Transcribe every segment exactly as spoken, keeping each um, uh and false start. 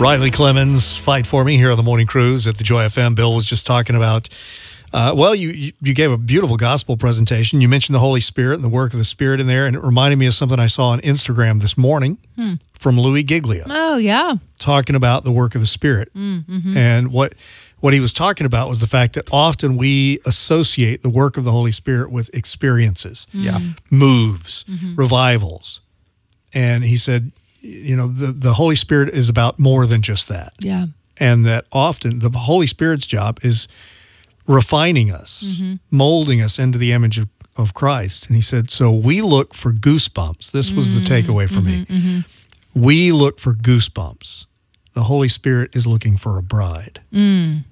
Riley Clemens, Fight For Me, here on the Morning Cruise at the Joy F M. Bill was just talking about, uh, well, you you gave a beautiful gospel presentation. You mentioned the Holy Spirit and the work of the Spirit in there, and it reminded me of something I saw on Instagram this morning hmm. from Louis Giglia. Oh, yeah. Talking about the work of the Spirit. Mm-hmm. And what what he was talking about was the fact that often we associate the work of the Holy Spirit with experiences, Mm. Yeah. moves, Mm-hmm. revivals. And he said, you know, the, the Holy Spirit is about more than just that. Yeah. And that often the Holy Spirit's job is refining us, Mm-hmm. molding us into the image of, of Christ. And he said, so we look for goosebumps. This was the takeaway for me. Mm-hmm. We look for goosebumps. The Holy Spirit is looking for a bride. Mm.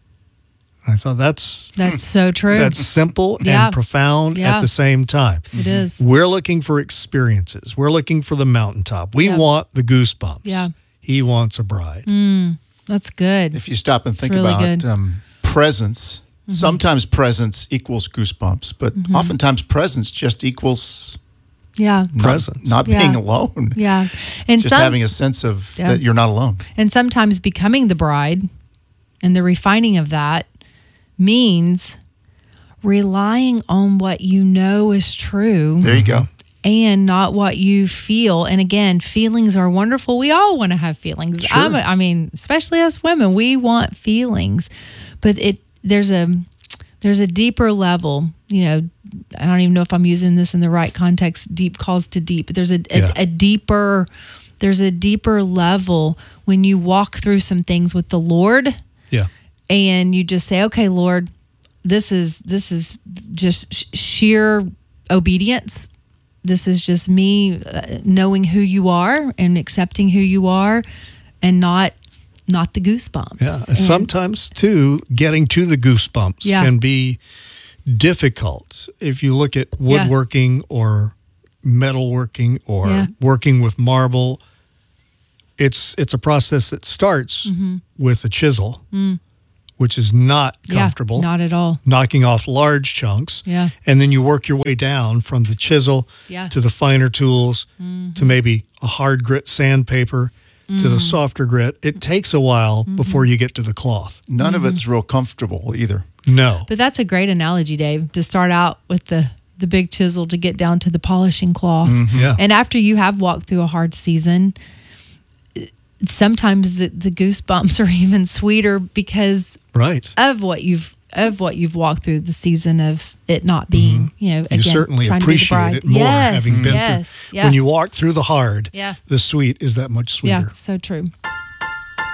I thought that's That's so true. that's simple Yeah. and profound Yeah. at the same time. It is. We're looking for experiences. We're looking for the mountaintop. We Yeah. want the goosebumps. Yeah. He wants a bride. Mm. That's good. If you stop and think really about good. um, presence, Mm-hmm. sometimes presence equals goosebumps, but oftentimes presence just equals Yeah. not, Presence. not Yeah. being alone. Yeah. And Just some, having a sense of Yeah. that you're not alone. and sometimes becoming the bride and the refining of that means relying on what you know is true There you go. and not what you feel. And again, feelings are wonderful. We all want to have feelings. Sure. I'm a, I mean, especially us women, we want feelings. But it there's a there's a deeper level. You know, I don't even know if I'm using this in the right context. Deep calls to deep. But there's a, a, Yeah. a deeper there's a deeper level when you walk through some things with the Lord. Yeah. And you just say, okay, Lord, this is this is just sh- sheer obedience. This is just me uh, knowing who you are and accepting who you are, and not not the goosebumps. Yeah. And- Sometimes, too, getting to the goosebumps Yeah. can be difficult. If you look at woodworking or metalworking or Yeah. working with marble, it's it's a process that starts Mm-hmm. with a chisel, which is not yeah, comfortable. not at all. knocking off large chunks. Yeah. And then you work your way down from the chisel Yeah. to the finer tools to maybe a hard grit sandpaper to the softer grit. It takes a while before you get to the cloth. None Mm-hmm. of it's real comfortable either. No. But that's a great analogy, Dave, to start out with the the big chisel to get down to the polishing cloth. Yeah. And after you have walked through a hard season, sometimes the, the goosebumps are even sweeter because Right. of what you've of what you've walked through the season of it not being, you know, again, You certainly trying to be the appreciate bride. it more yes, having been yes, through. yeah. When you walk through the hard, Yeah. the sweet is that much sweeter. Yeah, so true.